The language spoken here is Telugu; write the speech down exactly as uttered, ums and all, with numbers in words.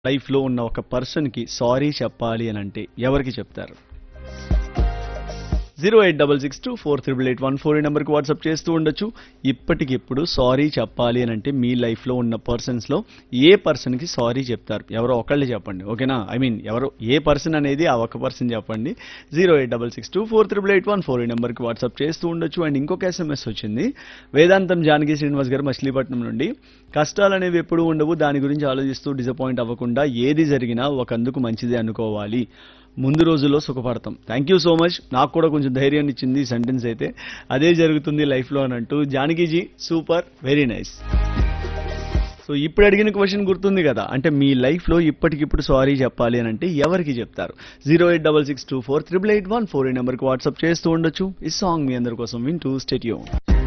లైఫ్లో ఉన్న ఒక పర్సన్కి సారీ చెప్పాలి అని అంటే ఎవరికి చెప్తారు? Zero eight double six two four triple eight one four ఈ నెంబర్కి వాట్సాప్ చేస్తూ ఉండొచ్చు. ఇప్పటికిప్పుడు సారీ చెప్పాలి అని అంటే మీ లైఫ్లో ఉన్న పర్సన్స్లో ఏ పర్సన్కి సారీ చెప్తారు? ఎవరో ఒకళ్ళు చెప్పండి, ఓకేనా? ఐ మీన్ ఎవరో ఏ పర్సన్ అనేది ఆ ఒక పర్సన్ చెప్పండి. Zero eight double six two four triple eight one four ఈ నెంబర్కి వాట్సాప్ చేస్తూ ఉండొచ్చు. అండ్ ఇంకొక ఎస్ఎంఎస్ వచ్చింది, వేదాంతం జానకి శ్రీనివాస్ గారు మచిలీపట్నం నుండి. కష్టాలు అనేవి ఎప్పుడూ ఉండవు, దాని గురించి ఆలోచిస్తూ డిసప్పాయింట్ అవ్వకుండా ఏది జరిగినా ఒకందుకు మంచిదే అనుకోవాలి, ముందు రోజుల్లో సుఖపడతాం. థ్యాంక్ యూ సో మచ్, నాకు కూడా కొంచెం ధైర్యాన్ని ఇచ్చింది ఈ సెంటెన్స్ అయితే. అదే జరుగుతుంది లైఫ్లో అని అంటూ Janakiji super, very nice. So ఇప్పుడు అడిగిన క్వశ్చన్ గుర్తుంది కదా, అంటే మీ లైఫ్లో ఇప్పటికిప్పుడు సారీ చెప్పాలి అని అంటే ఎవరికి చెప్తారు? Zero eight double six two four triple eight one four ఈ నెంబర్కి వాట్సాప్ చేస్తూ ఉండొచ్చు. ఈ సాంగ్ మీ అందరి కోసం వింటూ స్టే ట్యూన్.